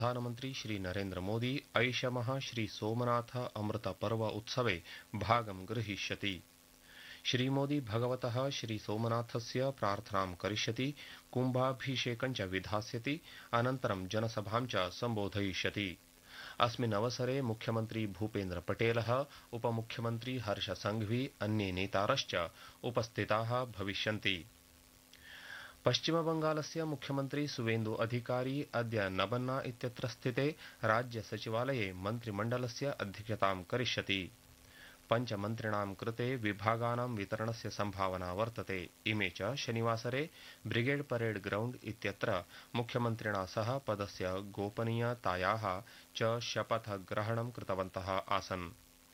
प्रधानमन्त्री श्री नरेन्द्र मोदी ऐषमः श्री सोमनाथ अमृत पर्व उत्सवे भागं गृहीष्यति। श्रीमोदी भगवतः श्री सोमनाथस्य प्रार्थनां करिष्यति, कुम्भाभिषेकं च विधास्यति, अनन्तरं जनसभां च सम्बोधयिष्यति। अस्मिन् अवसरे मुख्यमन्त्री भूपेन्द्र पटेलः, उपमुख्यमन्त्री हर्ष संघवी, अन्ये नेतारश्च उपस्थिताः भविष्यन्ति। पश्चिमबंगालस्य मुख्यमन्त्री सुवेन्दु अधिकारी अद्य नबन्ना इत्यत्र स्थिते राज्य सचिवालये मन्त्रिमण्डलस्य अध्यक्षतां करिष्यति। पञ्चमन्त्रिणां कृते विभागानां वितरणस्य सम्भावना वर्तते। इमे च शनिवासरे ब्रिगेड परेड ग्राउण्ड इत्यत्र मुख्यमन्त्रिणा सह पदस्य गोपनीयतायाः च शपथग्रहणं कृतवन्तः आसन्।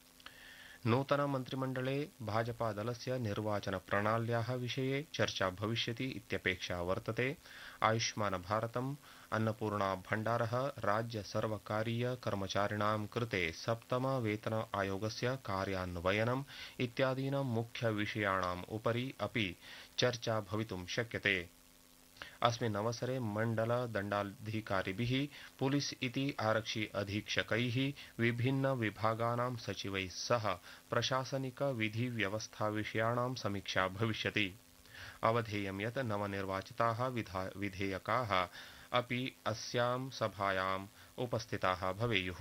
नूतन मन्त्रिमण्डले भाजपादलस्य निर्वाचनप्रणाल्याः विषये चर्चा भविष्यति इत्यपेक्षा वर्तते। आयुष्मान भारतम्, अन्नपूर्णा भण्डारः, राज्य सर्वकारीय कर्मचारिणां कृते सप्तम वेतन आयोगस्य कार्यान्वयनम् इत्यादीनां मुख्यविषयाणाम् उपरि अपि चर्चा भवितुं शक्यते। अस्मिन् अवसरे मण्डल दण्डाधिकारिभिः, पुलिस इति आरक्षि अधीक्षकैः, विभिन्न विभागानां सचिवैः सह प्रशासनिक विधि व्यवस्था विषयाणां समीक्षा भविष्यति। अवधेयं यत् नवनिर्वाचिताः विधेयकाः अपि अस्यां सभायाम् उपस्थिताः भवेयुः।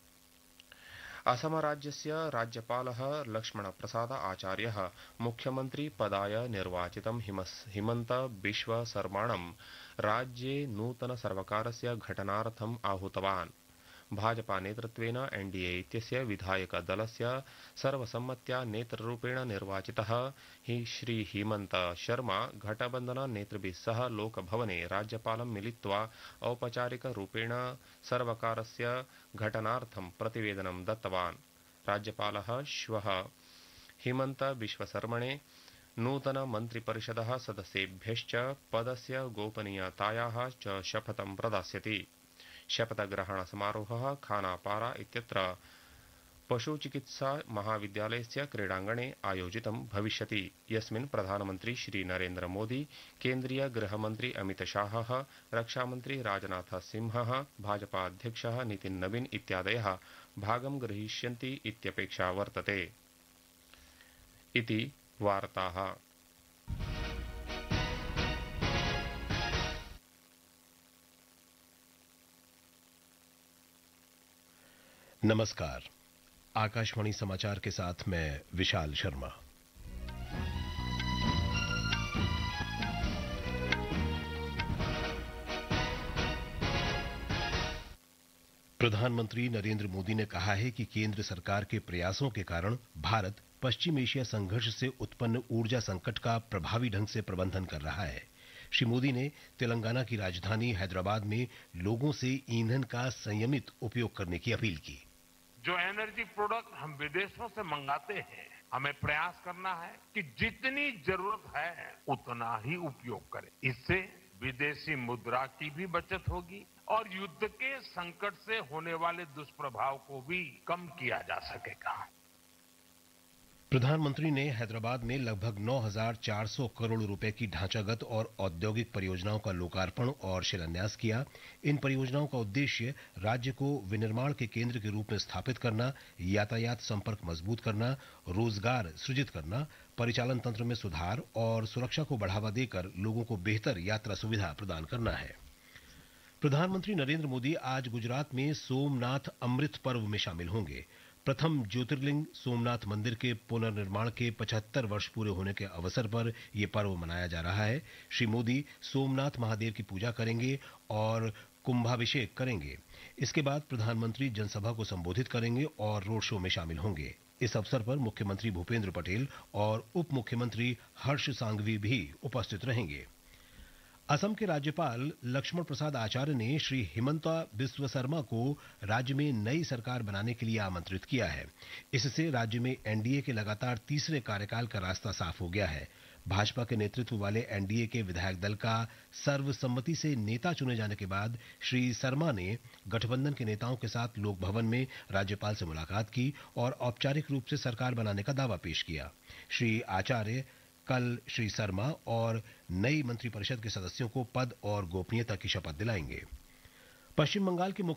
असमराज्यस्य राज्यपालः लक्ष्मणप्रसाद आचार्यः मुख्यमन्त्री पदाय निर्वाचितं हिमन्त बिश्व शर्माणं राज्ये नूतन सर्वकारस्य घटनार्थम् आहूतवान्। भाजपा नेतृत्वेन एनडीए इत्यस्य विधायक दलस्य सर्वसम्मत्या नेतृरूपेण निर्वाचितः हि श्री हिमन्त शर्मा घटबन्धन नेतृभिः सह लोकभवने राज्यपालं मिलित्वा औपचारिकरूपेण सर्वकारस्य घटनार्थं प्रतिवेदनं दत्तवान्। राज्यपालः श्वः हिमन्त बिश्वशर्मणे नूतन मन्त्रिपरिषदः सदस्येभ्यश्च पदस्य गोपनीयतायाः च शपथं प्रदास्यति। शपथग्रहण समारोहः खानापारा इत्यत्र पशुचिकित्सा महाविद्यालयस्य क्रीडाङ्गणे आयोजितं भविष्यति, यस्मिन् प्रधानमन्त्री श्री नरेन्द्र मोदी, केन्द्रीय गृहमन्त्री अमित शाहः, रक्षामन्त्री राजनाथ सिंहः, भाजपा अध्यक्षः नितिन नवीन इत्यादयः भागं ग्रहीष्यन्ति इत्यपेक्षा वर्तते। इति वार्ताः। नमस्कार। आकाशवाणी समाचार के साथ मैं विशाल शर्मा। प्रधानमंत्री नरेंद्र मोदी ने कहा है कि केंद्र सरकार के प्रयासों के कारण भारत पश्चिम एशिया संघर्ष से उत्पन्न ऊर्जा संकट का प्रभावी ढंग से प्रबंधन कर रहा है। श्री मोदी ने तेलंगाना की राजधानी हैदराबाद में लोगों से ईंधन का संयमित उपयोग करने की अपील की। जो एनर्जी प्रोडक्ट हम विदेशों से मंगाते हैं, हमें प्रयास करना है कि जितनी जरूरत है उतना ही उपयोग करें। इससे विदेशी मुद्रा की भी बचत होगी और युद्ध के संकट से होने वाले दुष्प्रभाव को भी कम किया जा सकेगा। प्रधानमंत्री ने हैदराबाद में लगभग 9,400 करोड़ रुपए की ढांचागत और औद्योगिक परियोजनाओं का लोकार्पण और शिलान्यास किया। इन परियोजनाओं का उद्देश्य राज्य को विनिर्माण के केंद्र के रूप में स्थापित करना, यातायात संपर्क मजबूत करना, रोजगार सृजित करना, परिचालन तंत्र में सुधार और सुरक्षा को बढ़ावा देकर लोगों को बेहतर यात्रा सुविधा प्रदान करना है। प्रधानमंत्री नरेंद्र मोदी आज गुजरात में सोमनाथ अमृत पर्व में शामिल होंगे। प्रथम ज्योतिर्लिंग सोमनाथ मंदिर के पुनर्निर्माण के 75 वर्ष पूरे होने के अवसर पर यह पर्व मनाया जा रहा है। श्री मोदी सोमनाथ महादेव की पूजा करेंगे और कुंभाभिषेक करेंगे। इसके बाद प्रधानमंत्री जनसभा को संबोधित करेंगे और रोड शो में शामिल होंगे। इस अवसर पर मुख्यमंत्री भूपेन्द्र पटेल और उप मुख्यमंत्री हर्ष सांघवी भी उपस्थित रहेंगे। असम के राज्यपाल लक्ष्मण प्रसाद आचार्य ने श्री हिमंता बिस्व शर्मा को राज्य में नई सरकार बनाने के लिए आमंत्रित किया है। इससे राज्य में एनडीए के लगातार तीसरे कार्यकाल का रास्ता साफ हो गया है। भाजपा के नेतृत्व वाले एनडीए के विधायक दल का सर्वसम्मति से नेता चुने जाने के बाद श्री शर्मा ने गठबंधन के नेताओं के साथ लोक भवन में राज्यपाल से मुलाकात की और औपचारिक रूप से सरकार बनाने का दावा पेश किया। श्री आचार्य कल श्री शर्मा और नई मंत्रिपरिषद के सदस्यों को पद और गोपनीयता की शपथ दिलाएंगे। पश्चिम बंगाल के